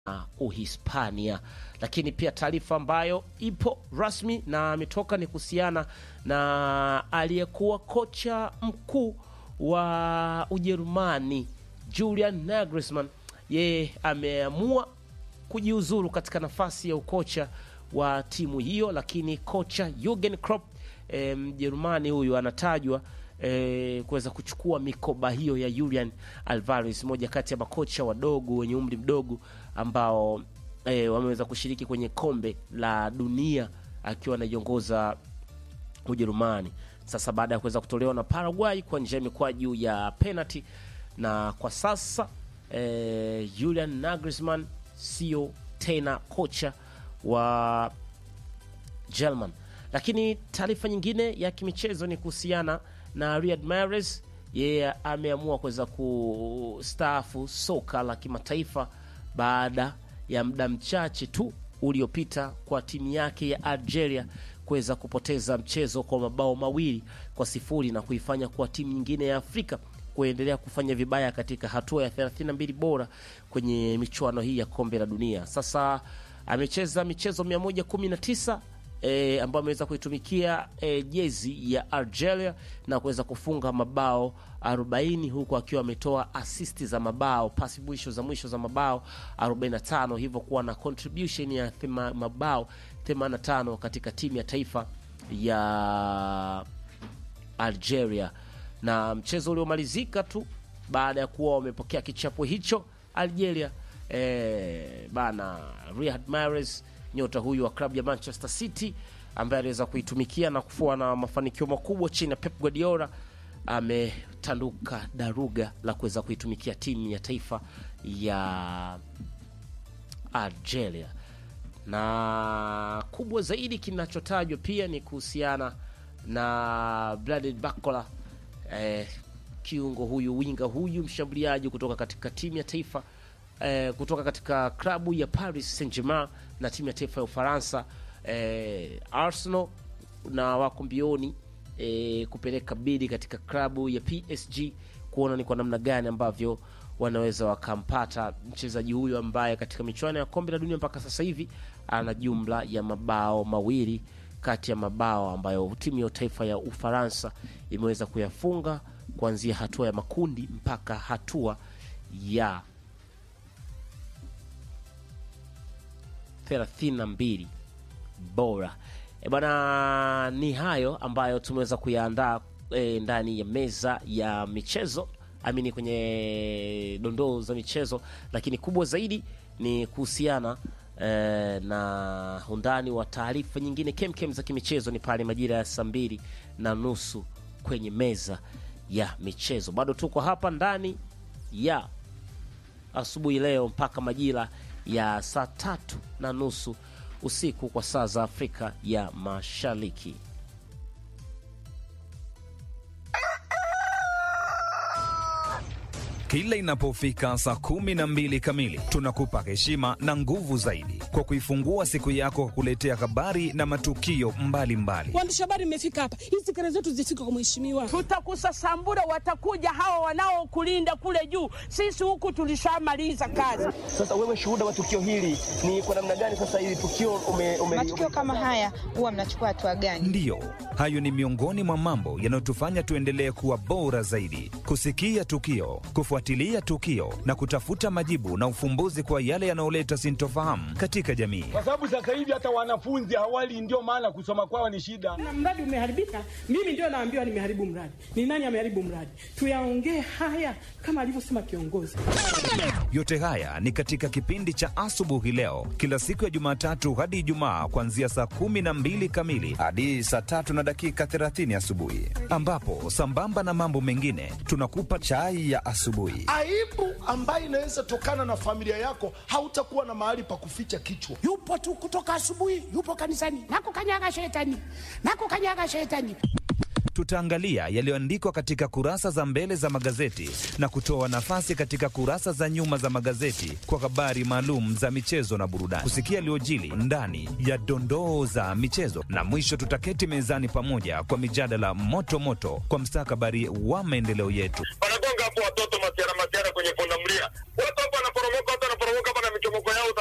Uhispania. Lakini pia taarifa ambayo ipo rasmi na ametoka ni kuhusiana na aliyekuwa kocha mkuu wa Ujerumani Julian Nagelsmann. Yeye ameamua kujiuzuru katika nafasi ya ukocha wa timu hiyo, lakini kocha Jurgen Klopp Mjerumani huyu anatajwa kuweza kuchukua mikoba hiyo ya Julian Alvarez, moja kati ya makocha wadogo wenye umri mdogo ambao wameweza kushiriki kwenye kombe la dunia akiwa anaiongoza Ujerumani. Sasa baada ya kuweza kutolewa na Paraguay kwa njia mikwaju ya penalty, na kwa sasa Julian Nagelsmann sio tena kocha wa German. Lakini taarifa nyingine ya kimichezo ni kuhusiana na Riyad Mahrez. Yeye ameamua kuweza kustaafu soka la kimataifa baada ya muda mchache tu uliopita kwa timu yake ya Algeria kuweza kupoteza mchezo kwa mabao 2-0 na kuifanya kwa timu nyingine ya Afrika kuendelea kufanya vibaya katika hatua ya 32 bora kwenye michuano hii ya kombe la dunia. Sasa amecheza michezo 119 ambayo ameweza kuitumikia jezi ya Algeria na kuweza kufunga mabao 40, huku akiwa ametoa assist za mabao, pasi mwisho za mabao 45, hivyo kuwa na contribution ya mabao 85 katika timu ya taifa ya Algeria. Na mchezo uliomalizika tu baada ya kuwa wamepokea kichapo hicho Algeria, Riyad Mahrez, nyota huyu wa klabu ya Manchester City ambaye aliweza kuitumikia na kufua na mafanikio makubwa chini ya Pep Guardiola, ametanduka daruga la kuweza kuitumikia timu ya taifa ya Algeria. Na kubwa zaidi kinachotajwa pia ni kuhusiana na Bradley Barcola, kiungo huyu, winga huyu, mshambuliaji kutoka katika timu ya taifa kutoka katika klabu ya Paris Saint-Germain na timu ya taifa ya Ufaransa Arsenal, na wako mbioni kupeleka bidi katika klabu ya PSG kuona ni kwa namna gani ambavyo wanaweza wakampata mchezaji huyu ambaye katika michuano ya kombe la dunia mpaka sasa hivi ana jumla ya mabao 2 kati ya mabao ambayo timu ya taifa ya Ufaransa imeweza kuyafunga kuanzia hatua ya makundi mpaka hatua ya 32 bora. Bwana, ni hayo ambayo tumeweza kuyaandaa ndani ya meza ya michezo, amini kwenye dondoo za michezo, lakini kubwa zaidi ni kuhusiana na undani wa taarifa nyingine kemkem za kimichezo ni pale majira ya 2:30 kwenye meza ya michezo. Bado tuko hapa ndani ya asubuhi leo mpaka majira ya 3:30 usiku kwa saa za Afrika ya Mashariki. Kila inapofika saa 12 kamili tunakupa heshima na nguvu zaidi kwa kuifungua siku yako kwa kuletea habari na matukio mbalimbali. Waandishi habari mmefika hapa, hizi kelele zetu zifike kwa mheshimiwa. Tutakusasambura, watakuja hawa wanaokulinda kule juu. Sisi huku tulishamaliza kazi. Sasa wewe shuhuda wa tukio hili ni kwa namna gani sasa hili tukio matukio kama haya huwa mnachukua hatua gani? Ndiyo, hayo ni miongoni mwa mambo yanayotufanya tuendelee kuwa bora zaidi. Kusikia tukio, kufuatilia tukio na kutafuta majibu na ufumbuzi kwa yale yanayoleta sintofahamu katika jamii. Kwa sababu sasa hivi hata wanafunzi hawali, ndio maana kusoma kwao ni shida. Na mradi umeharibika, mimi ndio naambiwa nimeharibu mradi. Ni nani ameharibu mradi? Tuyaongee haya kama alivyosema kiongozi. Yote haya ni katika kipindi cha asubuhi leo, kila siku ya Jumatatu hadi Ijumaa kuanzia saa 12 kamili hadi saa 3:30 asubuhi, ambapo sambamba na mambo mengine tunakupa chai ya asubuhi. Aibu ambayo inaweza tokana na familia yako, hautakuwa na mahali pa kuficha kichwa. Yupo tu kutoka asubuhi, yupo kanisani, nakukanyaga shetani. Tutaangalia yaliyoandikwa katika kurasa za mbele za magazeti na kutoa nafasi katika kurasa za nyuma za magazeti kwa habari maalum za michezo na burudani, kusikia yaliyojili ndani ya dondoo za michezo, na mwisho tutaketi mezani pamoja kwa mijadala moto moto kwa mstakabali wa maendeleo yetu. Wanagonga hapo watoto matiara kwenye pundamilia. Watu hapo wanaporomoka hapa na maporomoko yao